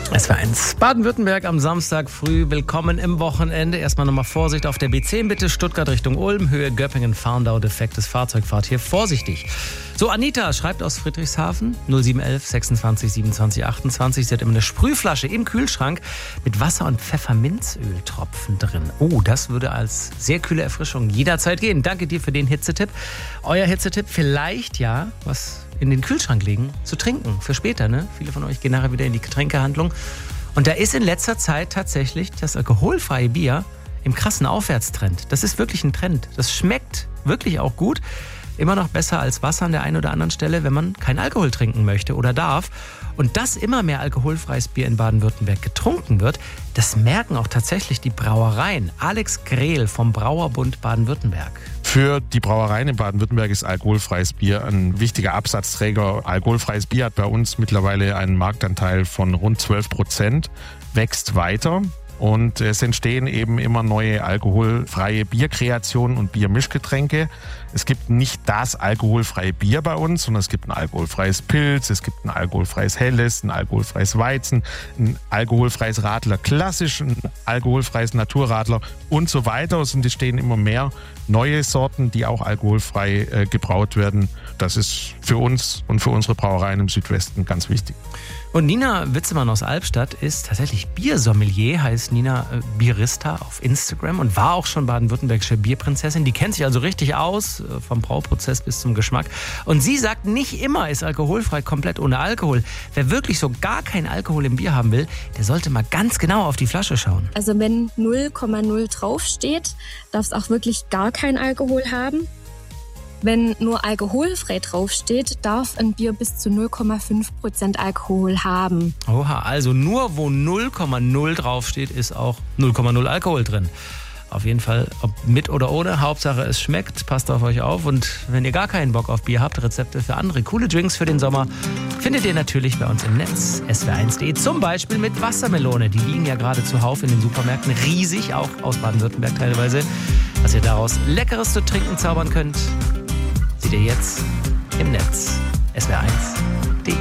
SWR1 Baden-Württemberg am Samstag früh. Willkommen im Wochenende. Erstmal nochmal Vorsicht auf der B10 bitte. Stuttgart Richtung Ulm, Höhe Göppingen-Farndau, defektes Fahrzeug. Fahrt hier vorsichtig. So, Anita schreibt aus Friedrichshafen 0711 26 27 28. Sie hat immer eine Sprühflasche im Kühlschrank mit Wasser- und Pfefferminzöltropfen drin. Oh, das würde als sehr kühle Erfrischung jederzeit gehen. Danke dir für den Hitzetipp. Euer Hitzetipp, vielleicht ja was in den Kühlschrank legen, zu trinken, für später, ne? Viele von euch gehen nachher wieder in die Getränkehandlung. Und da ist in letzter Zeit tatsächlich das alkoholfreie Bier im krassen Aufwärtstrend. Das ist wirklich ein Trend. Das schmeckt wirklich auch gut. Immer noch besser als Wasser an der einen oder anderen Stelle, wenn man keinen Alkohol trinken möchte oder darf. Und dass immer mehr alkoholfreies Bier in Baden-Württemberg getrunken wird, das merken auch tatsächlich die Brauereien. Alex Grehl vom Brauerbund Baden-Württemberg. Für die Brauereien in Baden-Württemberg ist alkoholfreies Bier ein wichtiger Absatzträger. Alkoholfreies Bier hat bei uns mittlerweile einen Marktanteil von rund 12%, wächst weiter. Und es entstehen eben immer neue alkoholfreie Bierkreationen und Biermischgetränke. Es gibt nicht das alkoholfreie Bier bei uns, sondern es gibt ein alkoholfreies Pilz, es gibt ein alkoholfreies Helles, ein alkoholfreies Weizen, ein alkoholfreies Radler klassisch, ein alkoholfreies Naturradler und so weiter. Und es stehen immer mehr neue Sorten, die auch alkoholfrei gebraut werden. Das ist für uns und für unsere Brauereien im Südwesten ganz wichtig. Und Nina Witzemann aus Albstadt ist tatsächlich Biersommelier, heißt Nina Bierista auf Instagram und war auch schon baden-württembergische Bierprinzessin. Die kennt sich also richtig aus, vom Brauprozess bis zum Geschmack. Und sie sagt, nicht immer ist alkoholfrei komplett ohne Alkohol. Wer wirklich so gar keinen Alkohol im Bier haben will, der sollte mal ganz genau auf die Flasche schauen. Also wenn 0,0 draufsteht, darf es auch wirklich gar keinen Alkohol haben. Wenn nur alkoholfrei draufsteht, darf ein Bier bis zu 0,5% Alkohol haben. Oha, also nur wo 0,0 draufsteht, ist auch 0,0 Alkohol drin. Auf jeden Fall, ob mit oder ohne, Hauptsache es schmeckt, passt auf euch auf. Und wenn ihr gar keinen Bock auf Bier habt, Rezepte für andere coole Drinks für den Sommer findet ihr natürlich bei uns im Netz, swr1.de. Zum Beispiel mit Wassermelone, die liegen ja gerade zuhauf in den Supermärkten, riesig, auch aus Baden-Württemberg teilweise. Was ihr daraus Leckeres zu trinken zaubern könnt, seht ihr jetzt im Netz. SWR1.